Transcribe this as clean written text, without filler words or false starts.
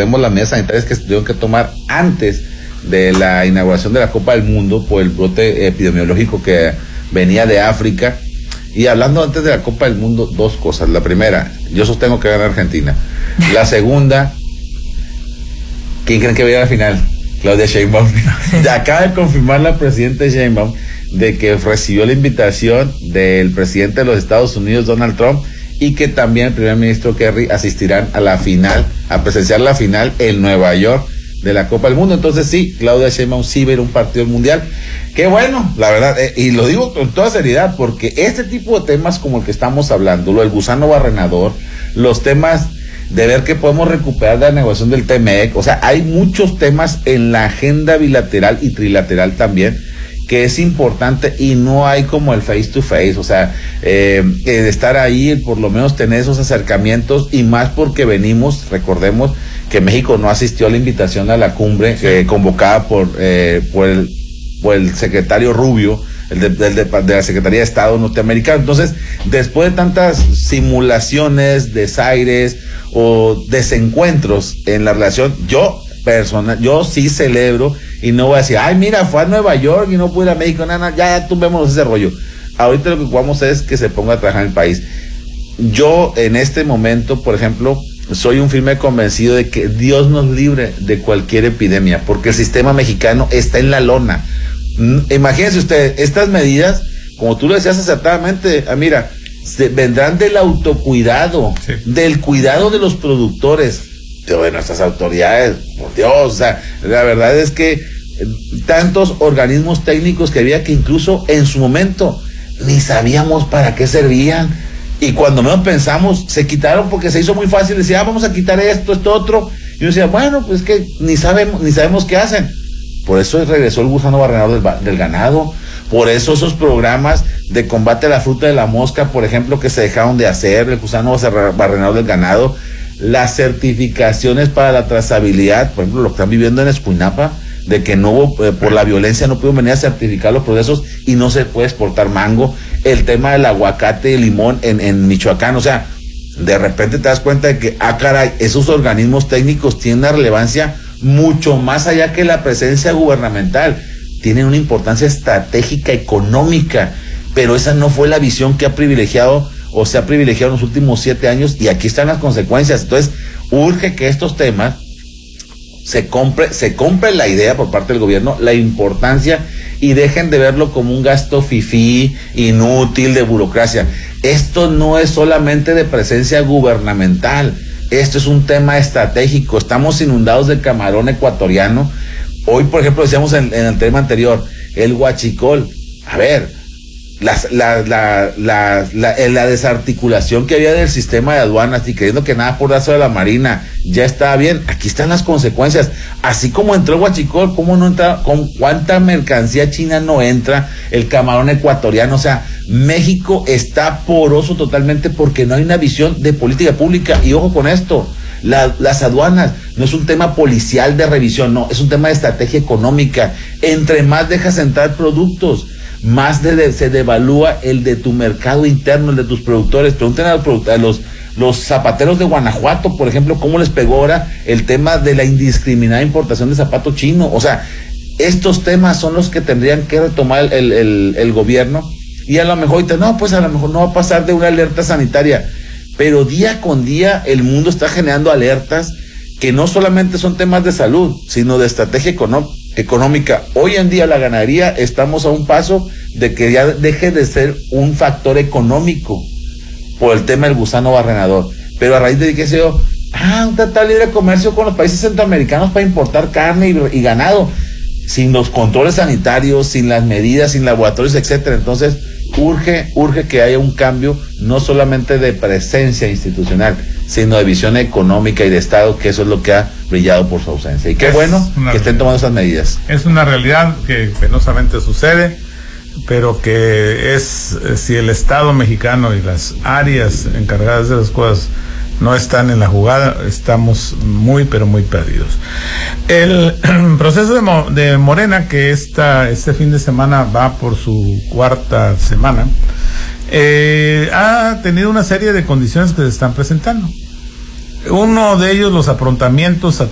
recordemos las medidas sanitarias que se tuvieron que tomar antes de la inauguración de la Copa del Mundo por el brote epidemiológico que venía de África. Y hablando antes de la Copa del Mundo, dos cosas. La primera, yo sostengo que gana Argentina. La segunda, ¿quién creen que va a ir a la final? Claudia Sheinbaum. Acaba de confirmar la presidenta Sheinbaum de que recibió la invitación del presidente de los Estados Unidos, Donald Trump, y que también el primer ministro Kerry asistirán a la final, a presenciar la final en Nueva York de la Copa del Mundo. Entonces sí, Claudia Sheinbaum sí va a ir a un partido mundial. Qué bueno, la verdad, y lo digo con toda seriedad, porque este tipo de temas como el que estamos hablando, lo del gusano barrenador, los temas de ver que podemos recuperar la negociación del TMEC, o sea, hay muchos temas en la agenda bilateral y trilateral también, que es importante, y no hay como el face to face, o sea, de estar ahí, por lo menos tener esos acercamientos, y más porque recordemos que México no asistió a la invitación a la cumbre convocada por el secretario Rubio, de la Secretaría de Estado norteamericano. Entonces, después de tantas simulaciones, desaires o desencuentros en la relación, yo sí celebro, y no voy a decir, ay, mira, fue a Nueva York y no pude ir a México, nada, ya tumbémonos ese rollo. Ahorita lo que vamos a hacer es que se ponga a trabajar en el país. Yo, en este momento, por ejemplo, soy un firme convencido de que Dios nos libre de cualquier epidemia, porque el sistema mexicano está en la lona. Imagínense ustedes, estas medidas, como tú lo decías acertadamente, mira, vendrán del autocuidado, sí, del cuidado de los productores, de nuestras autoridades, por Dios, o sea, la verdad es que tantos organismos técnicos que había que incluso en su momento ni sabíamos para qué servían, y cuando menos pensamos, se quitaron porque se hizo muy fácil, decía, vamos a quitar esto, otro, y uno decía, bueno, pues que ni sabemos qué hacen. Por eso regresó el gusano barrenador del ganado, por eso esos programas de combate a la fruta de la mosca, por ejemplo, que se dejaron de hacer, el gusano barrenador del ganado, las certificaciones para la trazabilidad, por ejemplo, lo que están viviendo en Escuinapa, de que no hubo, por la violencia no pudieron venir a certificar los procesos y no se puede exportar mango, el tema del aguacate y limón en Michoacán, o sea, de repente te das cuenta de que, caray, esos organismos técnicos tienen una relevancia mucho más allá que la presencia gubernamental, tienen una importancia estratégica, económica, pero esa no fue la visión que ha privilegiado o se ha privilegiado en los últimos 7 años, y aquí están las consecuencias. Entonces, urge que estos temas se compre la idea por parte del gobierno, la importancia, y dejen de verlo como un gasto fifí, inútil, de burocracia. Esto no es solamente de presencia gubernamental, esto es un tema estratégico. Estamos inundados de camarón ecuatoriano. Hoy, por ejemplo, decíamos en el tema anterior, el huachicol. A ver, la desarticulación que había del sistema de aduanas, y creyendo que nada por darse de la Marina ya estaba bien. Aquí están las consecuencias. Así como entró el huachicol, ¿cómo no entra? ¿Con cuánta mercancía china no entra el camarón ecuatoriano? O sea, México está poroso totalmente porque no hay una visión de política pública. Y ojo con esto, las aduanas no es un tema policial de revisión, no, es un tema de estrategia económica. Entre más dejas entrar productos, más se devalúa el de tu mercado interno, el de tus productores. Pregunten a los zapateros de Guanajuato, por ejemplo, cómo les pegó ahora el tema de la indiscriminada importación de zapato chino. O sea, estos temas son los que tendrían que retomar el gobierno, y a lo mejor a lo mejor no va a pasar de una alerta sanitaria, pero día con día el mundo está generando alertas que no solamente son temas de salud, sino de estrategia económica. Hoy en día la ganadería estamos a un paso de que ya deje de ser un factor económico por el tema del gusano barrenador, pero a raíz de que un tratado de libre comercio con los países centroamericanos para importar carne y ganado, sin los controles sanitarios, sin las medidas, sin laboratorios, etcétera. Entonces urge que haya un cambio, no solamente de presencia institucional, sino de visión económica y de Estado, que eso es lo que ha brillado por su ausencia. Y qué bueno que estén tomando esas medidas. Es una realidad que penosamente sucede, pero que si el Estado mexicano y las áreas encargadas de las cosas no están en la jugada, estamos muy, pero muy perdidos. El proceso de Morena, que este fin de semana va por su 4ª semana, ha tenido una serie de condiciones que se están presentando. Uno de ellos, los aprontamientos